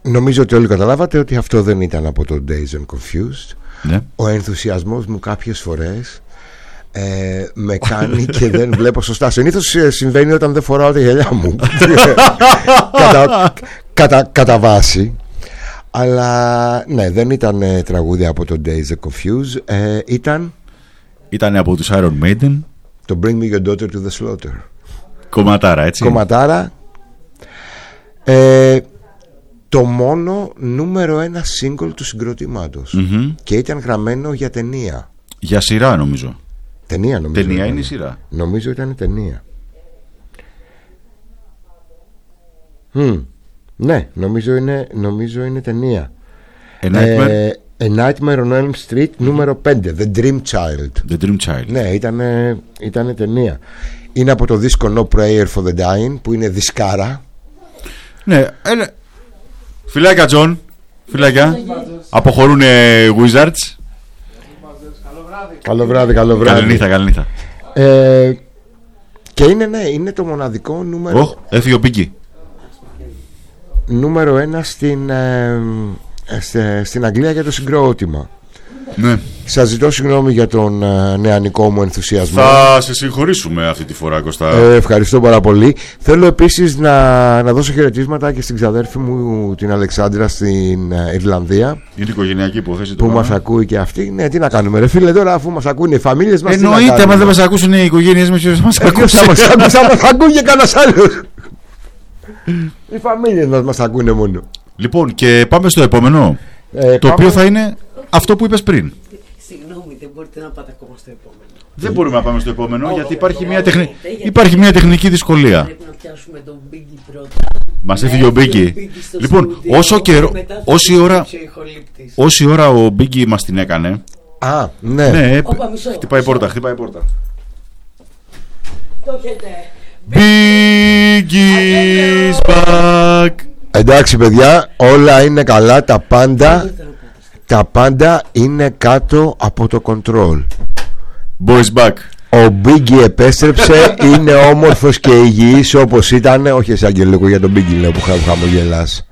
νομίζω ότι όλοι καταλάβατε ότι αυτό δεν ήταν από το Dazed and Confused. Ναι. Ο ενθουσιασμός μου κάποιες φορές με κάνει και δεν βλέπω σωστά. Συνήθως συμβαίνει όταν δεν φοράω τη γυαλιά μου κατά βάση. Αλλά ναι, δεν ήταν τραγούδια από το Dazed and Confused. Ήταν από τους Iron Maiden. Το Bring Me Your Daughter to the Slaughter. Κομματάρα, έτσι. Κομματάρα. Το μόνο νούμερο 1 single του συγκροτήματος. Και ήταν γραμμένο για ταινία. Για σειρά νομίζω. Ταινία είναι η σειρά. Νομίζω ήταν ταινία. Ναι, νομίζω είναι ταινία. A Nightmare on Elm Street νούμερο 5, The Dream Child. Ναι, ήταν ταινία. Είναι από το δίσκο No Prayer for the Dying, που είναι δισκάρα. Ναι, φιλάκια Τζον. Φιλάκια. Αποχωρούν Wizards. Καλό βράδυ. Καληνύχτα. Και είναι το μοναδικό νούμερο. Έφυγε ο Biggie. Νούμερο 1 στην Αγγλία για το συγκρότημα. Ναι. Σας ζητώ συγγνώμη για τον νεανικό μου ενθουσιασμό. Θα σε συγχωρήσουμε αυτή τη φορά, Κωστά. Ευχαριστώ πάρα πολύ. Θέλω επίσης να δώσω χαιρετίσματα και στην ξαδέρφη μου την Αλεξάνδρα στην Ιρλανδία. Είναι οικογενειακή υπόθεση που μας ακούει και αυτή. Ναι, τι να κάνουμε ρε φίλε, τώρα αφού μας ακούνε οι φαμίλιες μας. Εννοείται, άμα δεν μας ακούσουν οι οικογένειες μας, ποιος μας ακούσει. Θα μας ακούει και κανένας άλλος. Οι φαμίλιες μας ακούνε μόνο. Λοιπόν, και πάμε στο επόμενο. Το οποίο θα είναι αυτό που είπες πριν. Συγγνώμη, δεν μπορείτε να πάτε ακόμα στο επόμενο. Δεν μπορούμε να πάμε στο επόμενο, γιατί υπάρχει μια τεχνική δυσκολία. Πρέπει να πιάσουμε τον Biggie πρώτα. Μας έφυγε ο Biggie. Λοιπόν, όση ώρα ο Biggie μας την έκανε. Ναι. Χτυπάει πόρτα. Το έχετε. Biggie's back. Εντάξει παιδιά, όλα είναι καλά. Τα πάντα είναι κάτω από το control. Boys back. Ο Biggie επέστρεψε. Είναι όμορφος και υγιής όπως ήταν. Όχι εσύ Αγγελικό, για τον Biggie λέω που χαμογελάς.